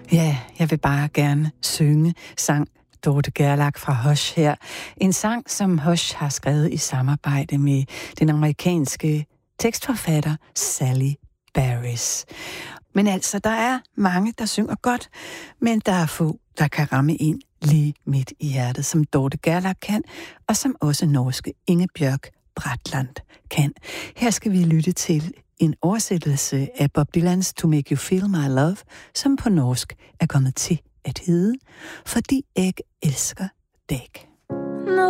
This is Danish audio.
Ja, jeg vil bare gerne synge sang Dorte Gerlach fra Hush her. En sang, som Hush har skrevet i samarbejde med den amerikanske tekstforfatter Sally Barris. Men altså, der er mange, der synger godt, men der er få, der kan ramme ind lige midt i hjertet, som Dorte Gerlach kan, og som også norske Ingebjørg Bratland kan. Her skal vi lytte til en oversættelse af Bob Dylans To Make You Feel My Love, som på norsk er kommet til at hedde Fordi jeg elsker dig.